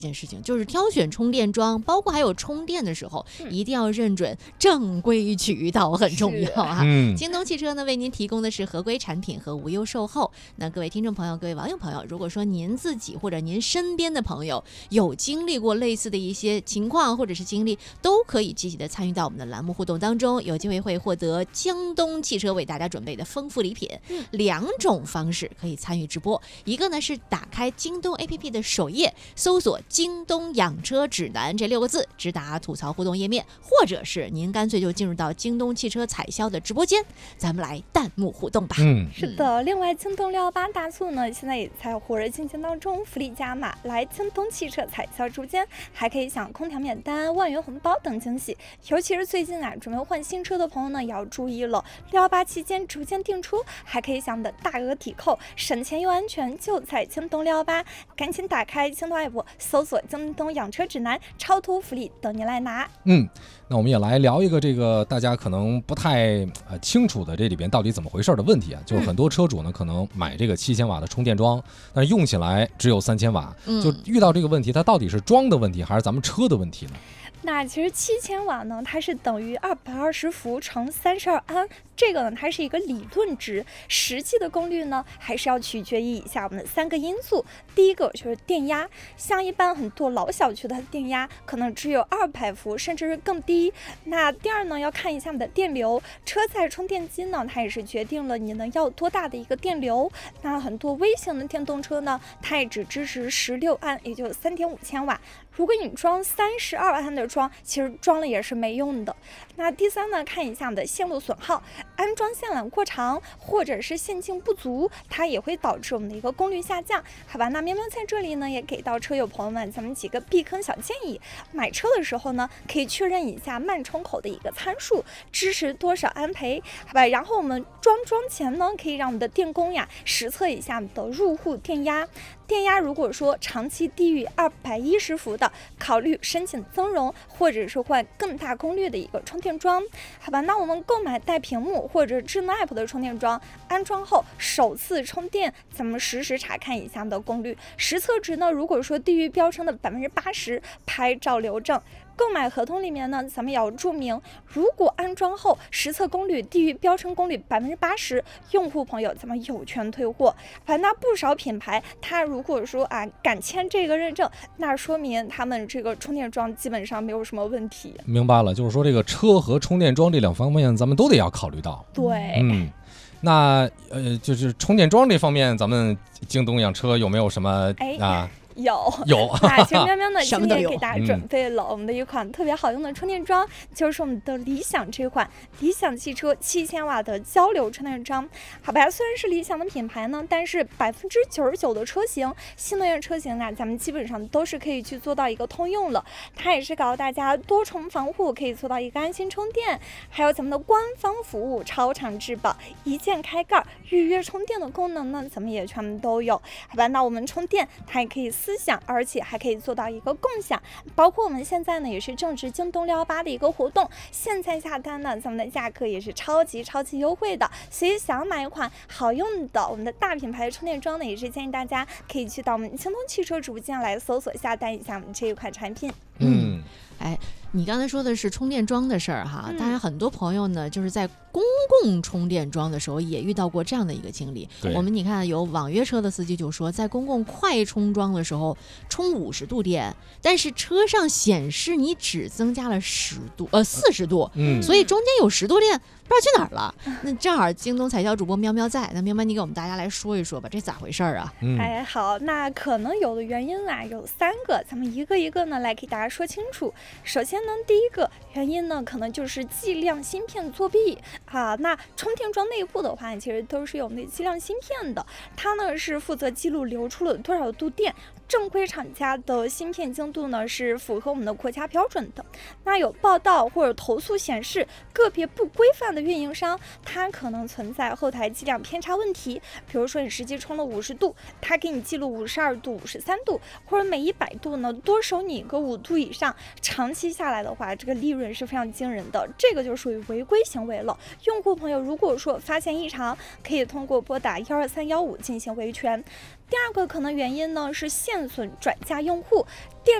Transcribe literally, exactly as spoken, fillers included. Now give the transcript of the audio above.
这件事情，就是挑选充电桩，包括还有充电的时候，嗯、一定要认准正规渠道，很重要啊。嗯，京东汽车呢为您提供的是合规产品和无忧售后。那各位听众朋友、各位网友朋友，如果说您自己或者您身边的朋友有经历过类似的一些情况或者是经历，都可以积极的参与到我们的栏目互动当中，有机会会获得京东汽车为大家准备的丰富礼品。嗯、两种方式可以参与直播，一个呢是打开京东 A P P 的首页，搜索京东养车指南这六个字，直达吐槽互动页面，或者是您干脆就进入到京东汽车彩销的直播间，咱们来弹幕互动吧。 嗯，是的。另外，京东六幺八大促呢，现在也在火热进行当中，福利加码，来京东汽车彩销直播间，还可以享空调免单、万元红包等惊喜。尤其是最近啊，准备换新车的朋友呢，也要注意了。六幺八期间直播间订车，还可以享的大额抵扣，省钱又安全，就在京东六幺八，赶紧打开京东 A P P。搜索京东养车指南，超多福利等您来拿。 嗯，那我们也来聊一个这个大家可能不太呃清楚的这里边到底怎么回事的问题啊，就是很多车主呢可能买这个七千瓦的充电桩，但是用起来只有三千瓦，就遇到这个问题，它到底是装的问题还是咱们车的问题呢？ 那其实七千瓦呢，它是等于二百二十伏乘三十二安，这个呢它是一个理论值，实际的功率呢还是要取决于以下我们的三个因素。第一个就是电压，像一般很多老小区的电压可能只有二百伏，甚至是更低。那第二呢，要看一下我们的电流，车载充电机呢，它也是决定了你能要多大的一个电流。那很多微型的电动车呢，它也只支持十六安，也就三点五千瓦。如果你装三十二安的装，其实装了也是没用的。那第三呢，看一下我们的线路损耗，安装线缆过长或者是线径不足，它也会导致我们的一个功率下降。好吧，那喵喵在这里呢，也给到车友朋友们咱们几个避坑小建议。买车的时候呢，可以确认一下慢充口的一个参数，支持多少安培，好吧。然后我们装装前呢，可以让我们的电工呀实测一下我们的入户电压。电压如果说长期低于二百一十伏的，考虑申请增容，或者是换更大功率的一个充电桩。好吧，那我们购买带屏幕或者智能 app 的充电桩，安装后首次充电，咱们实时查看一下我们的功率，实测值呢，如果说低于标称的百分之八十，拍照留证。购买合同里面呢，咱们也要注明，如果安装后实测功率低于标称功率百分之八十，用户朋友咱们有权退货。反正那不少品牌，它如果说啊敢签这个认证，那说明他们这个充电桩基本上没有什么问题。 明白了，就是说这个车和充电桩这两方面，咱们都得要考虑到。 对， 嗯，那呃，就是充电桩这方面，咱们京东养车有没有什么、哎、啊？ 有有， 那其实喵喵呢今天给大家准备了我们的一款特别好用的充电桩，嗯、就是我们的理想这款理想汽车七千瓦的交流充电桩。好吧，虽然是理想的品牌呢，但是百分之九十九的车型，新能源车型呢，咱们基本上都是可以去做到一个通用了。它也是告诉大家多重防护，可以做到一个安心充电，还有咱们的官方服务超长质保，一键开盖预约充电的功能呢，咱们也全部都有。好吧，那我们充电它也可以私享，而且还可以做到一个共享，包括我们现在呢也是正值京东六幺八的一个活动，现在下单呢咱们的价格也是超级超级优惠的，所以想要买一款好用的我们的大品牌的充电桩呢，也是建议大家可以去到我们京东汽车直播间来搜索下单一下我们这一款产品。 嗯，哎，你刚才说的是充电桩的事儿哈，嗯、当然很多朋友呢就是在公共充电桩的时候也遇到过这样的一个经历。我们你看有网约车的司机就说，在公共快充桩的时候充五十度电，但是车上显示你只增加了十度呃四十度，嗯，所以中间有十度电不知道去哪儿了。那正好京东彩销主播喵喵在，那喵喵你给我们大家来说一说吧，这咋回事啊？ 嗯、哎，好，那可能有的原因啊有三个，咱们一个一个呢来给大家说清楚。首先呢，第一个原因呢，可能就是计量芯片作弊啊。那充电桩内部的话，其实都是有那计量芯片的，它呢是负责记录流出了多少度电。正规厂家的芯片精度呢是符合我们的国家标准的。那有报道或者投诉显示，个别不规范的运营商，它可能存在后台计量偏差问题。比如说你实际充了五十度，它给你记录五十二度、五十三度，或者每一百度呢多收你一个五度以上，长期下来的话，这个利润是非常惊人的，这个就属于违规行为了。用户朋友如果说发现异常，可以通过拨打幺二三幺五进行维权。 第二个可能原因呢是线损转嫁用户。